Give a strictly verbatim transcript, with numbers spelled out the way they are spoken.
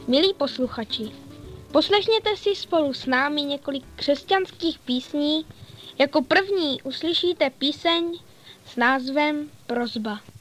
Milí posluchači, poslechněte si spolu s námi několik křesťanských písní. Jako první uslyšíte píseň s názvem Prosba.